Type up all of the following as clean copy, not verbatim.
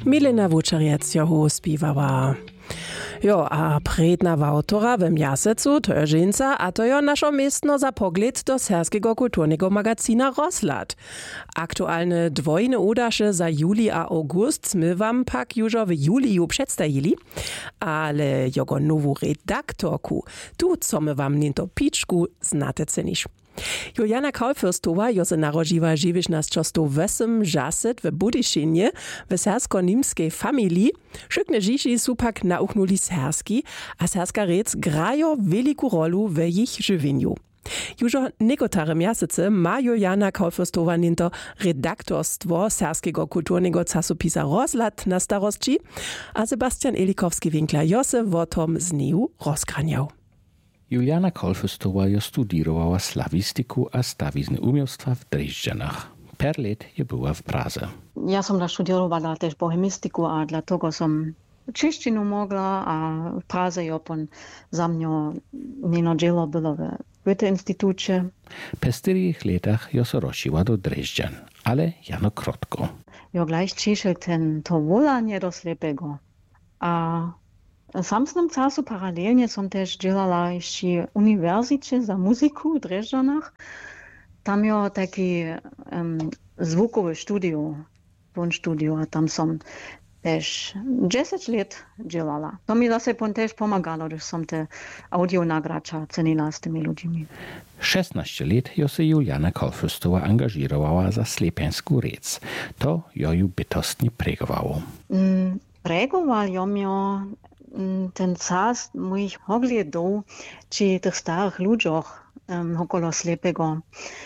Milena Vučarjec joho spiewała. Jo, a predna autora w miasecu, to je ženca, a to je našo mestno za pogled do serbskiego kulturnego magazina Rozhľad. Aktualne dwojne udasze za juli a august sme wam pak jużo w juliju przedstawili, ale jego nową redaktorku, tu co my wam ninto piczku znate cenisz. Juliana Kaufürstowa jo se narodziła 1908 žaset w Budyšinie w sersko-nimskiej familii. Szykne dzieci su pak nauchnuli serski, a serska rec grajo veliku rolu w ich żywieniu. Jużo niekotare miasece ma Juliana Kaufürstowa ninto redaktorstwo serskiego kulturnego czasopisa Rozhľad na starostči, a Sebastian Elikowski-Winkler jo se o tom z niu rozkranjał. Juliana Kaufürstowa jo studierowała slawistyku a stawizny umiejstwa w Drežďanach. Per let je była w Praze. Ja som naštudovala też bohemistiku a dlatego som češtinu mogla a v Praze jo pon za mňo njeno dželo bilo v Goethe-institúče. Po 4 letach jo se rozšiła do Drežďan, ale jano krotko. Jo gleich čišel to volanie do slepego. A w samym czasu paralelnie som też dělala jeszcze uniwersycie za muzyku w Drežďanach. Tam jo taki zvukowe studio, tonstudio, a tam som też 10 let dělala. To mi zase też pomagalo, když som te audio nagracza cenila z tymi ludźmi. 16 let jo se Juliana Kaufürstowa angažírowała za slepiansku rec. To jo ju bytostnie pregowało. Pregoval jo mio ten czas moich poglądów, czy tych starych ludziach okolo slepego.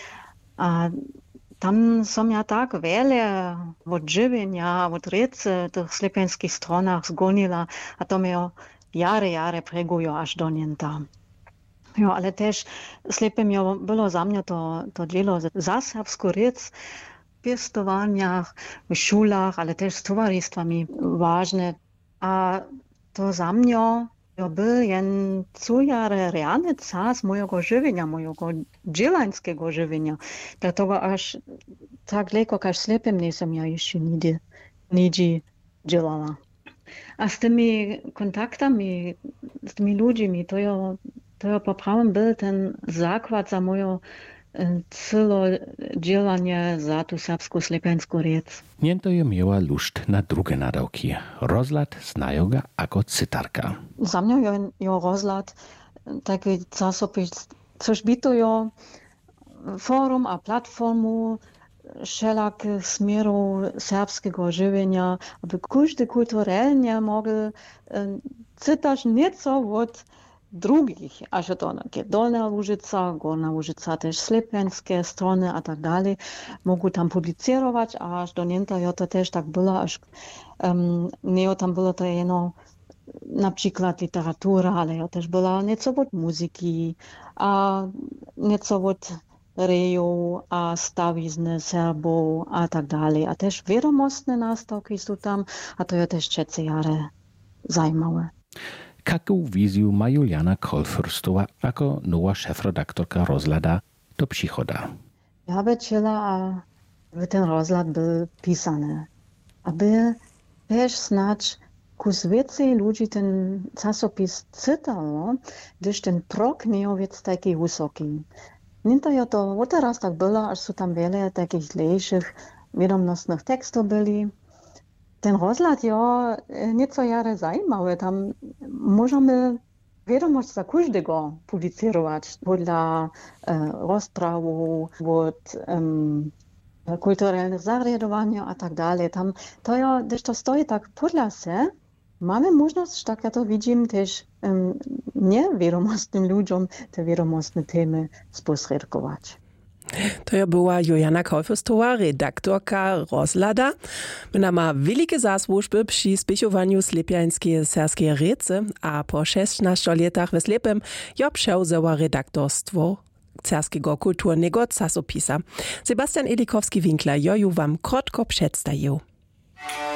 A tam som ja tak wiele od żywienia, od recy tych slepianskich stronach zgonila, a to mnie jary pregujo aż do nienta. Jo, ale też slepym jo było za mnie to dzieło za serbsku rec, w piestowaniach, w szulach, ale też z towarzystwami ważne. A to za mnie był jen cujare realny czas mojego żywienia, mojego dzielańskiego żywienia. Dlatego aż tak lekko, aż slepym nie som ja jeszcze nigdy dzielała. A z tymi kontaktami, z tymi ludźmi, to ja poprawem był ten zakład za moje celo dzielanie za tu serbsku slepiansku rec. Niento je miała luszt na drugie nadawki. Rozhľad znajo ga ako cytarka. Za mnie jo Rozhľad taki czasopis, coś by to jo forum a platformu wszelakich smerów serbskiego żywienia, aby każdy kulturalnie mógł czytać nieco od drugich, aż to Dolna Łużyca, Górna Łużyca, też slepianskie strony a tak dalej, mogą tam publikować, a aż do nienta jo to też tak było, aż nie tam było to jeno na przykład literatura, ale jo też była nieco od muzyki, a nieco od reju, a stawizny Serbów, a tak dalej, a też wiadomostne nastawki są tam, a to jo też trzecie jare zajmowe. Jaką wizję ma Juliana Kaufürstowa jako nowa szefredaktorka Rozhľada do przychoda? Ja by chciała, aby ten Rozhľad był pisany, aby też znać kus więcej ludzi ten czasopis czytało, gdyż ten prog nie jest taki wysoki. Nie to ja to teraz tak było, aż są tam wiele takich lejszych wiadomostnych tekstów byli. Ten Rozhľad jo nieco jare zajmowy, tam możemy wiadomość za każdego publikować, podle rozprawu, od kulturalnych zariadowania a tak dalej. Tam to jo, gdyż to stoi tak podle se, mamy możliwość, tak ja to widzim, też niewiadomostnym ludziom te wiadomostne temy sposredkować. To je była Juliana Kaufürstowa, redaktorka Rozhľada. Ona ma wielkie zasłużby przy spiechowaniu slepiańskiej serskiej rece, a po 16 latach w slepem jo przewzęła redaktorstwo serskiego kulturnego czasopisa. Sebastian Elikowski-Winkler jo ju wam krótko przedstawił.